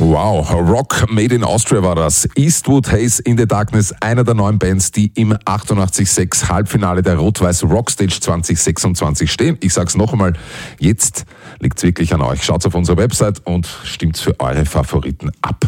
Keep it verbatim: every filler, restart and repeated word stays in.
Wow, Rock Made in Austria war das. Eastwood Haze in the Darkness, einer der neuen Bands, die im achtundachtzig Komma sechs Halbfinale der Rot-Weiß Rockstage zwanzig sechsundzwanzig stehen. Ich sag's noch einmal, jetzt liegt's wirklich an euch. Schaut auf unsere Website und stimmt's für eure Favoriten ab.